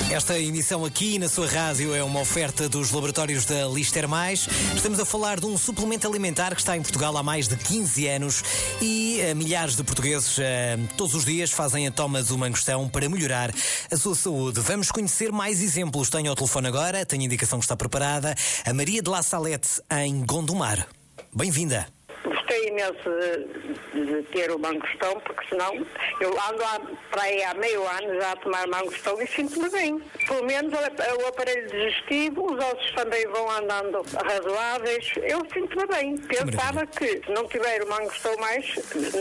Esta emissão aqui na sua rádio é uma oferta dos laboratórios da Lister Mais. Estamos a falar de um suplemento alimentar que está em Portugal há mais de 15 anos e milhares de portugueses todos os dias fazem a toma do mangostão para melhorar a sua saúde. Vamos conhecer mais exemplos. Tenho ao telefone agora, tenho a indicação que está preparada, a Maria de La Salette, em Gondomar. Bem-vinda. Gostei imenso de ter o mangostão, porque senão eu ando para aí há meio ano já a tomar mangostão e sinto-me bem. Pelo menos o aparelho digestivo, os ossos também vão andando razoáveis. Eu sinto-me bem. Pensava que se não tiver o mangostão mais,